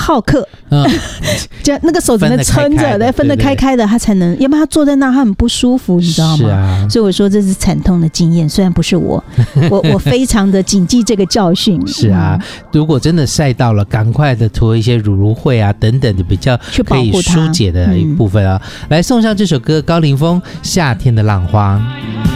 好客，这样那个手只能撑着，分得开开的，他才能，要不然他坐在那他很不舒服，你知道吗？ 是啊， 所以我说这是惨痛的经验，虽然不是我非常的谨记这个教训。 是啊，如果真的晒到了，赶快的涂一些乳芦荟啊等等的比较可以疏解的一部分啊。来送上这首歌，高凌风《夏天的浪花》。